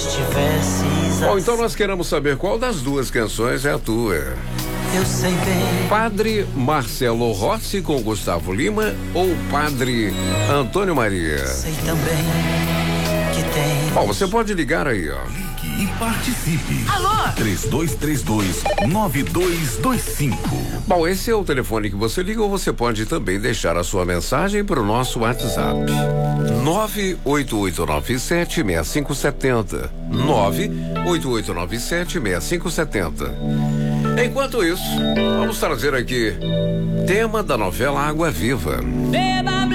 Bom, então nós queremos saber qual das duas canções é a tua. Eu sei bem. Padre Marcelo Rossi com Gustavo Lima ou Padre Antônio Maria? Sei também que tem. Bom, você pode ligar aí, ó. Ligue e participe. Alô? 3232-9225. Bom, esse é o telefone que você liga ou você pode também deixar a sua mensagem para o nosso WhatsApp. 988976570. 988976570. Enquanto isso, vamos trazer aqui tema da novela Água Viva. Beba